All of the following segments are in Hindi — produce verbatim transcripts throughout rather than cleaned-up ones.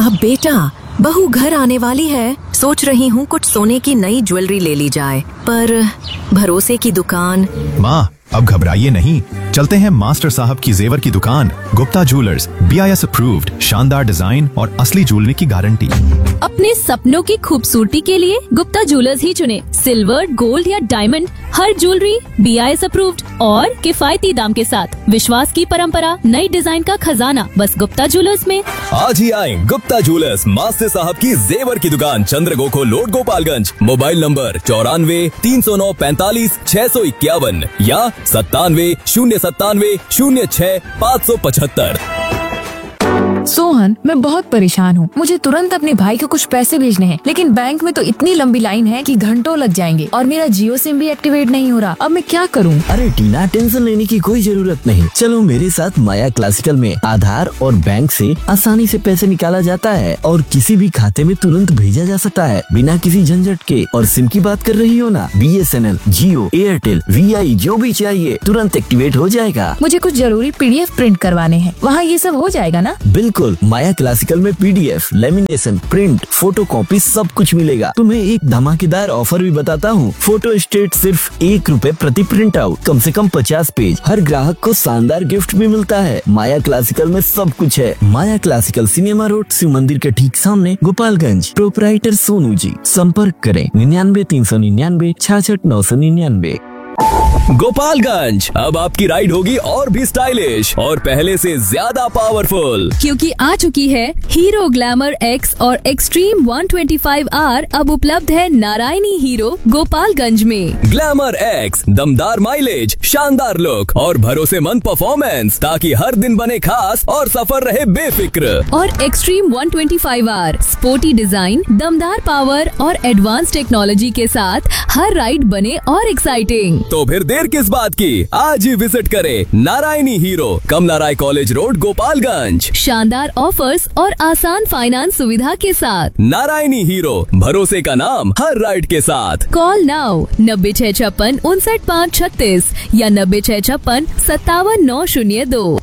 अब बेटा, बहू घर आने वाली है, सोच रही हूँ कुछ सोने की नई ज्वेलरी ले ली जाए, पर भरोसे की दुकान। माँ, अब घबराइए नहीं, चलते हैं मास्टर साहब की जेवर की दुकान, Gupta jewellers, B I S approved, शानदार डिजाइन और असली ज्वेलरी की गारंटी। अपने सपनों की खूबसूरती के लिए गुप्ता ज्वेलर्स ही चुने। सिल्वर, गोल्ड या diamond, her jewellery B I S approved और किफायती दाम के साथ। विश्वास की परंपरा, नई डिजाइन का खजाना, बस गुप्ता ज्वेलर्स में। आज ही आए गुप्ता ज्वेलर्स, मास्टर साहब की जेवर की दुकान, चंद्रगोखो रोड, गोपालगंज। मोबाइल नंबर चौरानवे तीन सौ नौ पैंतालीस छह सौ इक्यावन या सत्तानवे शून्य सत्तानवे शून्य छह पाँच सौ पचहत्तर। सोहन, मैं बहुत परेशान हूँ। मुझे तुरंत अपने भाई को कुछ पैसे भेजने हैं, लेकिन बैंक में तो इतनी लंबी लाइन है कि घंटों लग जाएंगे और मेरा जियो सिम भी एक्टिवेट नहीं हो रहा। अब मैं क्या करूँ? अरे टीना, टेंशन लेने की कोई जरूरत नहीं। चलो मेरे साथ माया क्लासिकल में आधार और बैंक से आसानी से पैसे निकाला जाता है और किसी भी खाते में तुरंत भेजा जा सकता है बिना किसी झंझट के। और सिम की बात कर रही हो ना, B S N L, Jio, Airtel, we आई, जो भी चाहिए तुरंत एक्टिवेट हो जाएगा। मुझे कुछ जरूरी पी डी एफ प्रिंट करवाने हैं, वहाँ ये सब हो जाएगा ना? बिल्कुल, माया क्लासिकल में P D F, lamination, print, photo copy सब कुछ मिलेगा। तुम्हें एक धमाकेदार ऑफर भी बताता हूँ। फोटो स्टेट सिर्फ एक रुपए प्रति प्रिंट आउट, कम से कम पचास पेज। हर ग्राहक को शानदार गिफ्ट भी मिलता है। माया क्लासिकल में सब कुछ है। माया क्लासिकल, सिनेमा रोड, शिव मंदिर के ठीक सामने, गोपालगंज। प्रोपराइटर सोनू जी। संपर्क करें निन्यानवे तीन सौ निन्यानवे छियासठ नौ सौ निन्यानवे। गोपालगंज, अब आपकी राइड होगी और भी स्टाइलिश और पहले से ज्यादा पावरफुल, क्योंकि आ चुकी है हीरो ग्लैमर एक्स और extreme one twenty five are. अब उपलब्ध है नारायणी हीरो गोपालगंज में। ग्लैमर एक्स, दमदार माइलेज, शानदार लुक और भरोसेमंद परफॉर्मेंस, ताकि हर दिन बने खास और सफर रहे बेफिक्र। और extreme one twenty five are, sporty design, दमदार पावर और एडवांस टेक्नोलॉजी के साथ हर राइड बने और एक्साइटिंग। तो फिर देर किस बात की, आज ही विजिट करें नारायणी हीरो, कमला राय कॉलेज रोड, गोपालगंज। शानदार ऑफर्स और आसान फाइनेंस सुविधा के साथ। नारायणी हीरो, भरोसे का नाम हर राइड के साथ। कॉल नाउ नब्बे छह छप्पन उनसठ पाँच छत्तीस या नब्बे छह छप्पन सत्तावन नौ शून्य दो।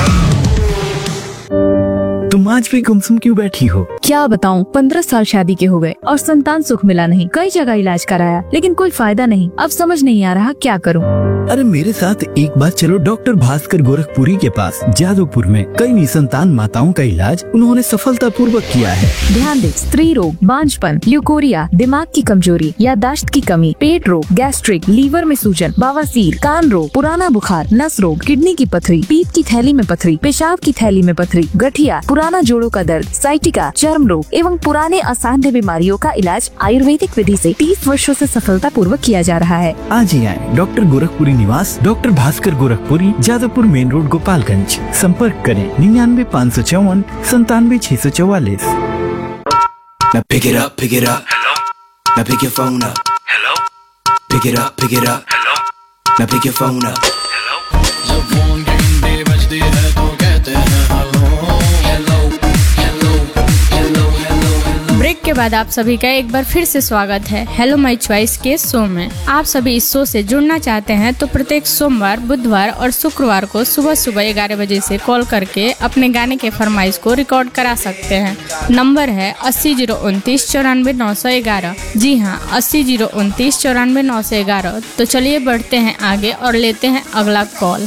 तुम आज भी गुमसुम क्यों बैठी हो? क्या बताऊं, पंद्रह साल शादी के हो गए और संतान सुख मिला नहीं। कई जगह इलाज कराया लेकिन कोई फायदा नहीं। अब समझ नहीं आ रहा क्या करूं। अरे मेरे साथ एक बार चलो डॉक्टर भास्कर गोरखपुरी के पास। जादवपुर में कई निसंतान माताओं का इलाज उन्होंने सफलता पूर्वक किया है। ध्यान दे, स्त्री रोग, बांझपन, ल्यूकोरिया, दिमाग की कमजोरी, याददाश्त की कमी, पेट रोग, गैस्ट्रिक, लीवर में सूजन, बवासीर, कान रोग, पुराना बुखार, नस रोग, किडनी की पथरी, पीत की थैली में पथरी, पेशाब की थैली में पथरी, गठिया, पुराना जोड़ों का दर्द, साइटिका, चर्म रोग एवं पुराने असाध्य बीमारियों का इलाज आयुर्वेदिक विधि से तीस वर्षों से सफलता पूर्वक किया जा रहा है। आज ही आए डॉक्टर गोरखपुरी निवास, doctor Bhaskar Gorakhpuri, Jadavpur main road, Gopalganj. संपर्क करें निन्यानवे पाँच सौ चौवन संतानवे छह सौ चौवालीस। Now pick it up, pick it up. Hello. Now pick your phone up. Hello. Pick it up, pick it up. Hello. Now pick your phone up. Hello. जब फोन की घंटी बजती है तो कहते हैं hello hello hello hello hello. Break के बाद आप सभी का एक बार फिर से स्वागत है हेलो माय चॉइस के शो में। आप सभी इस शो से जुड़ना चाहते हैं तो प्रत्येक सोमवार, बुधवार और शुक्रवार को सुबह सुबह ग्यारह बजे से कॉल करके अपने गाने के फरमाइश को रिकॉर्ड करा सकते हैं। नंबर है अस्सी जीरो उनतीस चौरानवे नौ सौ ग्यारह। जी हाँ, अस्सी जीरो उनतीस चौरानवे नौ सौ ग्यारह। तो चलिए बढ़ते हैं आगे और लेते हैं अगला कॉल।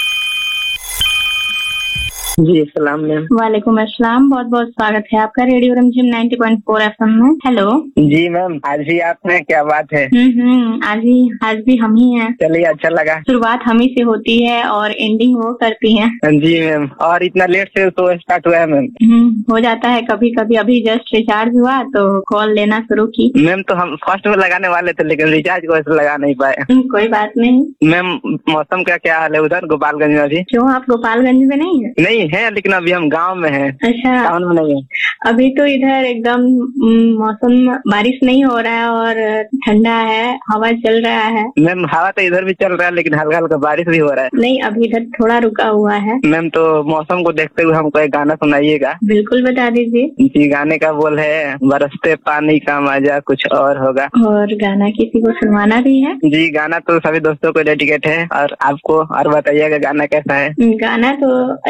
जी अस्सलाम मैम। वालेकुम अस्सलाम, बहुत बहुत स्वागत है आपका radio रमझिम ninety point four FM में। हेलो जी मैम, आज ही आपने, क्या बात है। हम्म आज ही आज भी हम ही हैं। चलिए, अच्छा लगा। शुरुआत हम ही से होती है और एंडिंग वो करती हैं। जी मैम, और इतना लेट से तो स्टार्ट हुआ है मैम। हम्म हो जाता है कभी कभी। अभी जस्ट रिचार्ज हुआ तो कॉल लेना शुरू की। मैम तो हम फर्स्ट में लगाने वाले थे लेकिन रिचार्ज को ऐसे लगा नहीं पाए। कोई बात नहीं। मैम मौसम का क्या हाल है उधर गोपालगंज में अभी? क्यों, आप गोपालगंज में नहीं है? नहीं है, लेकिन अभी हम गांव में हैं। अच्छा, टाउन में नहीं है। अभी तो इधर एकदम मौसम, बारिश नहीं हो रहा है और ठंडा है, हवा चल रहा है। मैम हवा तो इधर भी चल रहा है लेकिन हल्का हल्का बारिश भी हो रहा है। नहीं, अभी इधर थोड़ा रुका हुआ है। मैम तो मौसम को देखते हुए हमको एक गाना सुनाइएगा। बिल्कुल, बता दीजिए। जी, गाने का बोल है बरसते पानी का मजा कुछ और होगा। और गाना किसी को सुनवाना भी है? जी, गाना तो सभी दोस्तों को डेडिकेट है। और आपको और बताइएगा गाना कैसा है? गाना तो अच्छा लग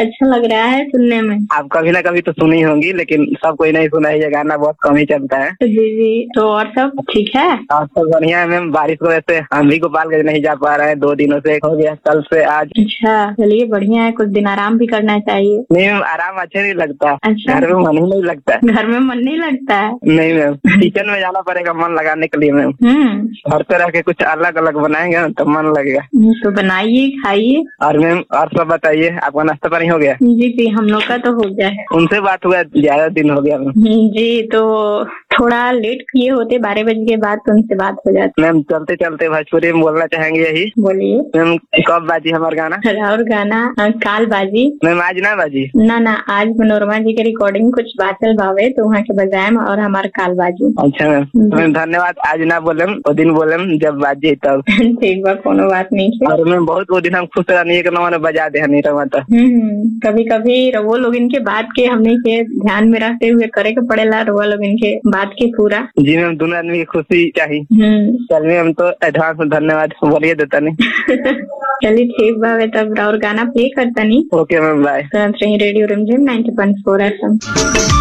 रहा है सुनने में। आप कभी ना कभी तो सुनी होंगी, लेकिन सब कोई नहीं सुना है, ये गाना बहुत कम ही चलता है। जी जी, तो और सब ठीक है? और सब बढ़िया है मैम। बारिश की वजह से हम भी गोपालगंज नहीं जा पा रहे हैं, दो दिनों से हो गया, कल से आज। अच्छा चलिए बढ़िया है, कुछ दिन आराम भी करना चाहिए। नहीं मैम, आराम अच्छे नहीं लगता। अच्छा, घर में मन ही नहीं लगता। घर में मन नहीं लगता है? नहीं मैम, किचन में जाना पड़ेगा मन लगाने के लिए मैम। हम्म, घर पे रह के कुछ अलग अलग बनाएंगे तो मन लगेगा। तो बनाइए खाइए। और मैम और सब बताइए, आपका नाश्ता पानी हो गया? जी जी, हम लोग का तो हो गया है। उनसे बात हुआ ज्यादा दिन हो गया मैम। जी, तो थोड़ा लेट किए होते, बारह बजे के बाद तो उनसे बात हो जाती। मैम चलते चलते भोजपुरी में बोलना चाहेंगे यही। बोलिए मैम, कब बाजी हमारा गाना? और गाना काल बाजी। मैम आज ना बाजी? ना ना, आज मनोरमा जी के रिकॉर्डिंग कुछ बाचल भावे तो वहाँ के बजाय और हमारा काल बाजी। अच्छा मैम, मैम धन्यवाद। आज ना बोले वो दिन बोले जब बाजी तब। ठीक बा, कोनो बात नहीं है। और मैम बहुत वो दिन हम खुश रहनी के नवा बजा दे नहीं रहा था। कभी कभी वो लोग इनके बात के हमने के ध्यान में रखते हुए करे के पड़ेला, वो लोग इनके बात के पूरा। जी मैम, दोनों आदमी की खुशी चाहिए। चलिए हम तो एडवांस में धन्यवाद बोलिए देता नहीं। चलिए ठीक बा, तब और गाना प्ले करता नहीं। Okay ma'am, bye. रेडियो रिमझिम ninety point four F M.